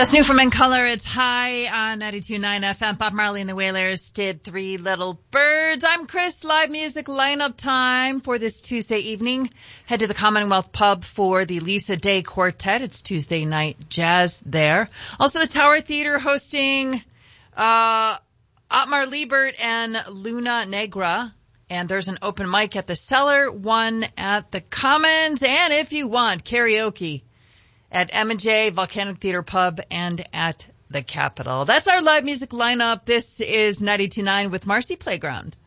That's new from In Color. It's High on 92.9 FM. Bob Marley and the Wailers did Three Little Birds. I'm Chris. Live music lineup time for this Tuesday evening. Head to the Commonwealth Pub for the Lisa Day Quartet. It's Tuesday night jazz there. Also, the Tower Theater hosting Otmar Liebert and Luna Negra. And there's an open mic at the Cellar, one at the Commons, and if you want, karaoke at M&J, Volcanic Theater Pub, and at the Capitol. That's our live music lineup. This is 92.9 with Marcy Playground.